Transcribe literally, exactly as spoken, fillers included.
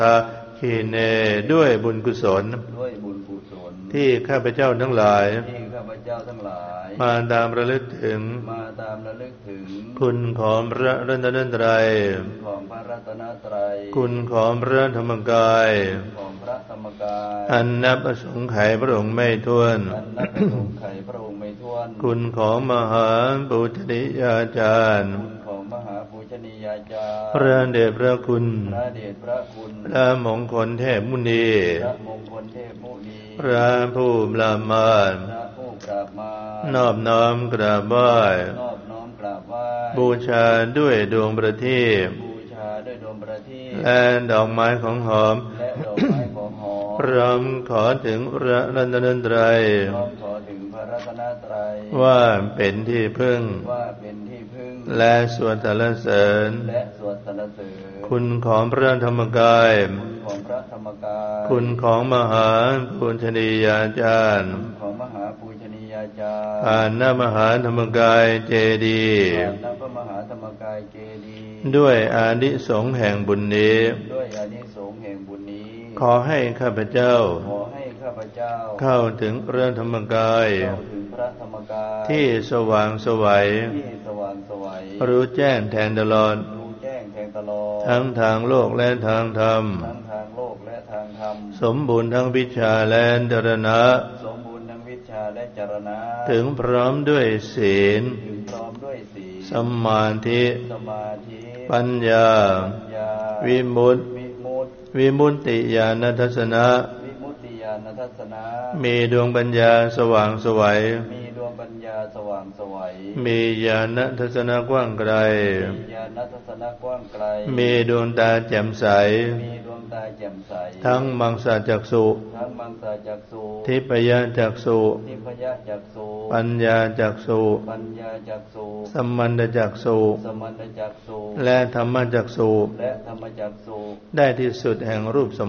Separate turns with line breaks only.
ขีเนด้วยบุญกุศล
ด้วยบุญกุศล
ที่ข้าพเจ้าทั้งหลาย
ที่ข้าพเจ้าทั้งหลาย
มาตามระลึกถึง
มาตามระลึกถึง
คุณของพระรัตนตรัย
ของพระรัตนตรัย
คุณของพระธรรมกาย
ของพระธรรมกาย
อันนับอสงไขยพระองค์ไม่ถ้วน
อันนับอสงไขยพระองค์ไม่ถ้วน
คุณของมหาปุชนียาจารย์
คุณของมหาปุชนียาจารย์
พระเดชพระคุณ
พระเดชพระคุณ
พระมงคลเทพมุนี
พระมงคลเทพมุนี
พระผู้ปราบมาร
พระผู้ปราบมาร
นอบน้อมกราบไหว้
นอบน้อมกราบไหว้
บูชาด้วยดวงประทีป
บูชาด้วยดวงประทีป
และดอกไม้ของหอม
และดอกไม้ของหอม
พร้อมขอถึงพระรัตนตรัย
พร้อมขอถึงพระรัตนตรัย
ว่าเป็นที่พึ่ง
ว่าเป็นที่พึ่ง
และสวดสรรเสริญ
และสวดสรรเสริญ
คุณของพระธรรมกาย
คุณของพระธรรมกาย
คุณของมหาปุชนียาจารย์
คุณของมหาปุชนียาจารย์
ผ่านนมหาธรรมกายเจดีย์
ผ่านนพระมหาธรรมกายเจดีย์
ด้วยอานิสงส์แห่งบุญนี้
ด้วยอานิสงส์แห่งบุญนี้
ขอให้ข้าพเจ้า
ขอให้ข้าพเจ้า
เข้าถึงพระธรรมกาย
เข้าถึงพระธรรมกาย
ที่สว่างไสว
ที่สว่างไสว
รู้แจ้งแทงตลอด
รู้แจ้งแทงตลอด
ทั้งทางโลกและทางธรรม
ทั้งทางโลกและทางธรรม
สมบูรณ์ทั้งวิชาและจรณะ
สมบูรณ์ทั้งวิชาและจรณะ
ถึงพร้อมด้วยศีล
ถึงพร้อมด้วยศีล
สมาธิ
สมาธิ
ปัญญาวิมุตติวิมุตติญาณทัศนะ
วิมุตติญาณทัศนะ
มีดวงปัญญาสว่างไสว
มีดวงปัญญาสว่างไสว
มีญาณทัศนะกว้างไกล
มีญาณทัศนะกว้างไกล
มีดวงตาแจ่มใส
มีดวงตาแจ่มใส
ทั้งมังสจักษุ
ทั้งมังสจักษุ
ทิพยจักษุ
ทิพยจักษุ
ปัญญาจักษุ
ปัญญาจักษุ
สัมมันตจักษุ
สัมมันตจักษุ
และธรรมจักษุ
และธรรมจักษุ
ได้ที่สุดแห่งรูป